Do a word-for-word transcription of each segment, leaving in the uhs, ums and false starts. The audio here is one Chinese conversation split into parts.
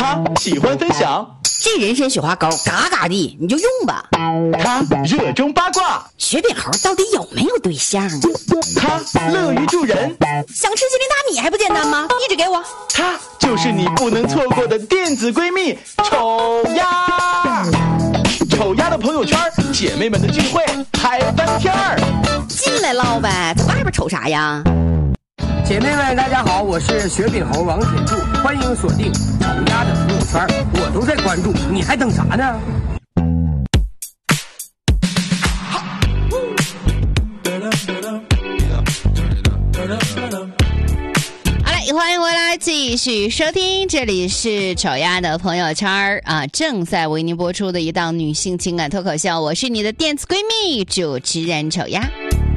他喜欢分享， 这人参雪花膏嘎嘎的，你就用吧。 他热衷八卦， 雪饼猴到底有没有对象呢？ 他乐于助人， 想吃心灵大米还不简单吗？地址给我。 他就是你不能错过的电子闺蜜丑丫。丑丫的朋友圈，姐妹们的聚会，嗨翻天儿。 进来唠呗，在外边瞅啥呀？ 姐妹们，大家好，我是雪饼猴王铁柱，欢迎锁定丑丫的朋友圈，我都在关注，你还等啥呢？ 好嘞，欢迎回来，继续收听，这里是丑丫的朋友圈啊，正在为您播出的一档女性情感脱口秀，我是你的电子闺蜜主持人丑丫。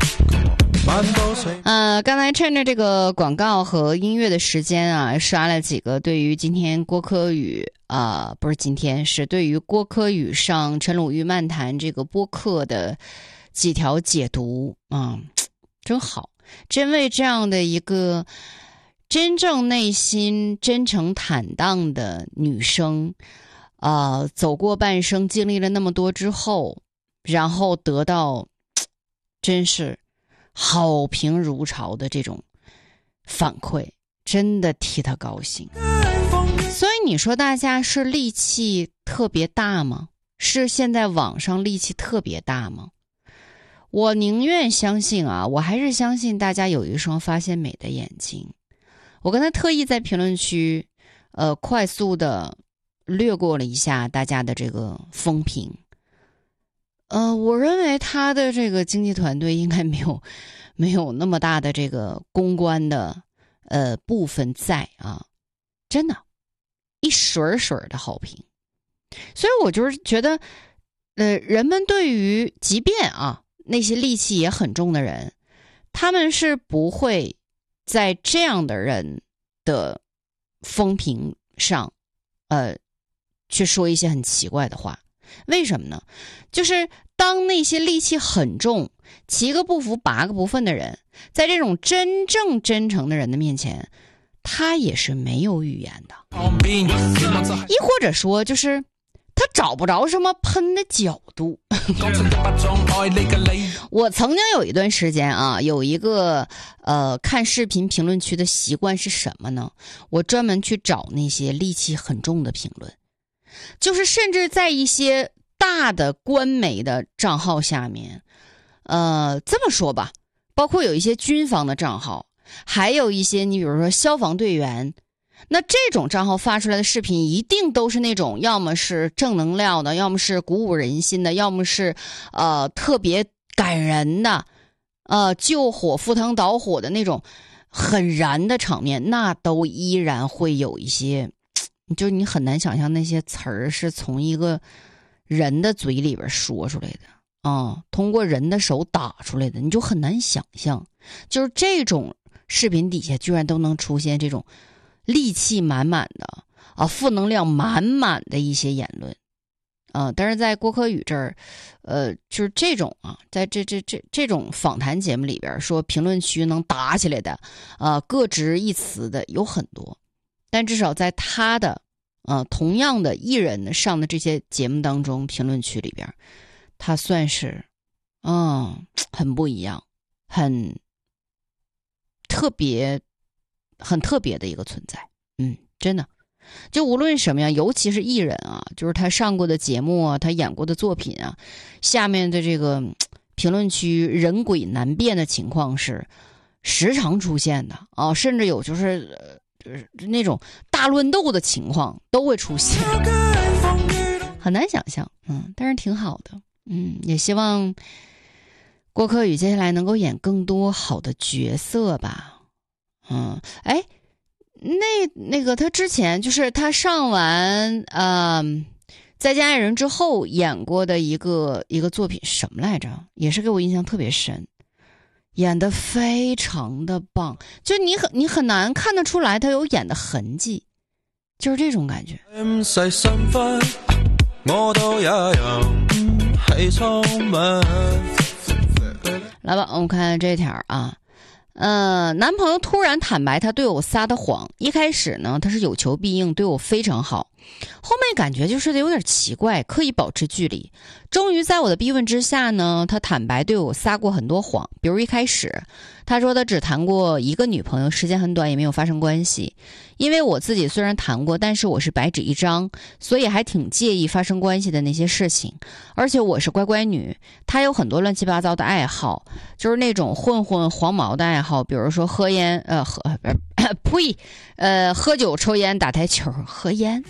呃，刚才趁着这个广告和音乐的时间啊，刷了几个对于今天郭柯宇啊、呃，不是今天，是对于郭柯宇上陈鲁豫漫谈这个播客的几条解读啊、嗯，真好，真为这样的一个真正内心真诚坦荡的女生，啊、呃，走过半生，经历了那么多之后，然后得到真是好评如潮的这种反馈，真的替他高兴。所以你说大家是戾气特别大吗？是现在网上戾气特别大吗？我宁愿相信啊，我还是相信大家有一双发现美的眼睛。我刚才特意在评论区呃，快速的略过了一下大家的这个风评。呃，我认为他的这个经纪团队应该没有没有那么大的这个公关的呃部分在啊，真的，一水水的好评。所以我就是觉得，呃，人们对于即便啊那些戾气也很重的人，他们是不会在这样的人的风评上，呃，去说一些很奇怪的话。为什么呢？就是当那些戾气很重、七个不服八个不忿的人，在这种真正真诚的人的面前，他也是没有语言的。亦或者说，就是他找不着什么喷的角度。我曾经有一段时间啊，有一个呃看视频评论区的习惯是什么呢？我专门去找那些戾气很重的评论。就是甚至在一些大的官媒的账号下面，呃，这么说吧，包括有一些军方的账号，还有一些你比如说消防队员，那这种账号发出来的视频一定都是那种要么是正能量的，要么是鼓舞人心的，要么是呃特别感人的，呃救火赴汤蹈火的那种很燃的场面，那都依然会有一些。就你很难想象那些词儿是从一个人的嘴里边说出来的啊、嗯，通过人的手打出来的，你就很难想象，就是这种视频底下居然都能出现这种戾气满满的啊，负能量满满的一些言论啊、呃。但是在郭柯宇这儿，呃，就是这种啊，在这这这这种访谈节目里边说评论区能打起来的啊、呃，各执一词的有很多。但至少在他的呃同样的艺人上的这些节目当中，评论区里边，他算是嗯很不一样，很特别很特别的一个存在。嗯，真的，就无论什么样，尤其是艺人啊，就是他上过的节目啊，他演过的作品啊，下面的这个评论区人鬼难辨的情况是时常出现的啊，甚至有就是呃就是那种大乱斗的情况都会出现，很难想象，嗯，但是挺好的，嗯，也希望郭柯宇接下来能够演更多好的角色吧，嗯，哎，那那个他之前就是他上完呃《再见爱人》之后演过的一个一个作品什么来着？也是给我印象特别深。演得非常的棒，就你很你很难看得出来他有演的痕迹，就是这种感觉。来吧，我们看这条啊，呃，男朋友突然坦白他对我撒的谎，一开始呢他是有求必应，对我非常好， 后面感觉就是有点奇怪，刻意保持距离。终于在我的逼问之下呢，他坦白对我撒过很多谎。比如一开始他说他只谈过一个女朋友，时间很短，也没有发生关系。因为我自己虽然谈过，但是我是白纸一张，所以还挺介意发生关系的那些事情。而且我是乖乖女，他有很多乱七八糟的爱好，就是那种混混黄毛的爱好，比如说喝烟呃喝呸呃喝酒抽烟打台球喝烟。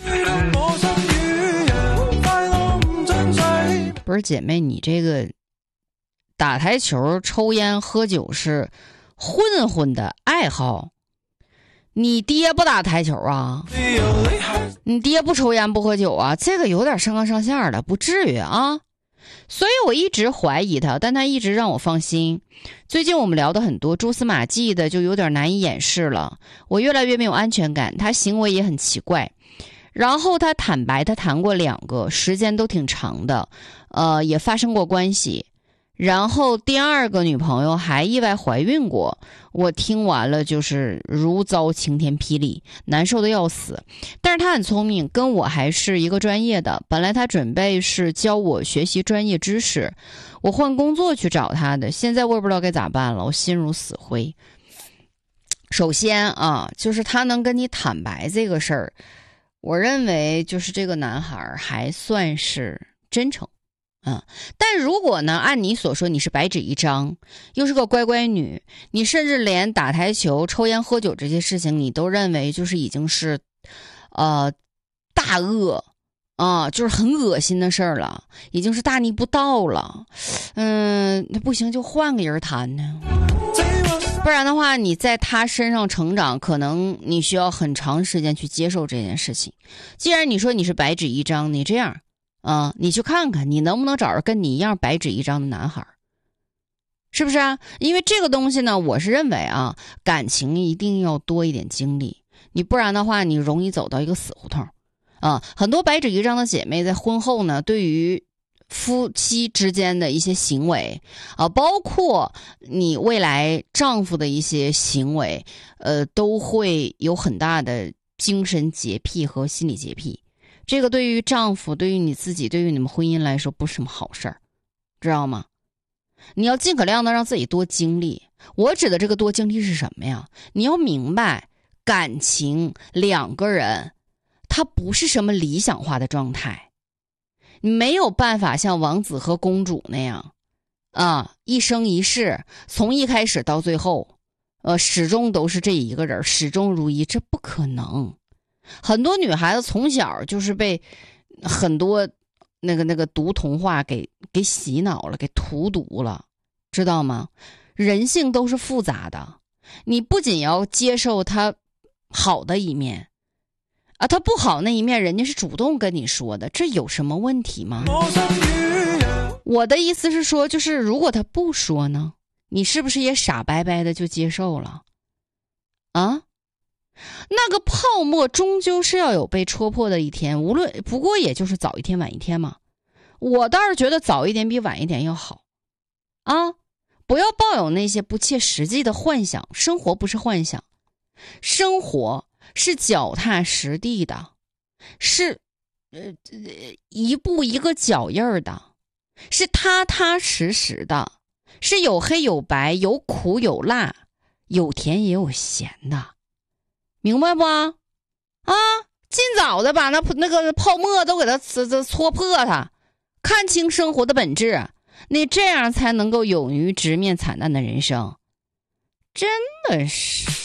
不是姐妹，你这个打台球抽烟喝酒是混混的爱好，你爹不打台球啊？你爹不抽烟不喝酒啊？这个有点上纲上线的，不至于啊。所以我一直怀疑他，但他一直让我放心。最近我们聊的很多蛛丝马迹的，就有点难以掩饰了。我越来越没有安全感，他行为也很奇怪。然后他坦白他谈过两个，时间都挺长的，呃，也发生过关系。然后第二个女朋友还意外怀孕过，我听完了就是如遭晴天霹雳，难受的要死。但是他很聪明，跟我还是一个专业的，本来他准备是教我学习专业知识，我换工作去找他的，现在我也不知道该咋办了，我心如死灰。首先啊，就是他能跟你坦白这个事儿，我认为就是这个男孩还算是真诚。嗯，但如果呢，按你所说，你是白纸一张，又是个乖乖女，你甚至连打台球、抽烟、喝酒这些事情，你都认为就是已经是，呃，大恶啊，就是很恶心的事儿了，已经是大逆不道了。嗯，那不行就换个人谈呢，不然的话，你在他身上成长，可能你需要很长时间去接受这件事情。既然你说你是白纸一张，你这样。啊、嗯，你去看看，你能不能找着跟你一样白纸一张的男孩，是不是啊？因为这个东西呢，我是认为啊，感情一定要多一点经历，你不然的话，你容易走到一个死胡同啊。很多白纸一张的姐妹在婚后呢，对于夫妻之间的一些行为啊，包括你未来丈夫的一些行为，呃，都会有很大的精神洁癖和心理洁癖。这个对于丈夫，对于你自己，对于你们婚姻来说不是什么好事儿，知道吗？你要尽可量的让自己多经历。我指的这个多经历是什么呀？你要明白，感情两个人它不是什么理想化的状态，你没有办法像王子和公主那样啊，一生一世，从一开始到最后呃，始终都是这一个人，始终如一，这不可能。很多女孩子从小就是被很多那个那个毒童话给给洗脑了，给荼毒了，知道吗？人性都是复杂的，你不仅要接受他好的一面啊，他不好那一面人家是主动跟你说的，这有什么问题吗？我的意思是说，就是如果他不说呢，你是不是也傻白白的就接受了啊？那个泡沫终究是要有被戳破的一天，无论不过也就是早一天晚一天嘛。我倒是觉得早一点比晚一点要好啊！不要抱有那些不切实际的幻想，生活不是幻想，生活是脚踏实地的，是呃一步一个脚印儿的，是踏踏实实的，是有黑有白，有苦有辣，有甜也有咸的。明白不啊？尽早的把那那个泡沫都给它戳破它，看清生活的本质，你这样才能够勇于直面惨淡的人生。真的是。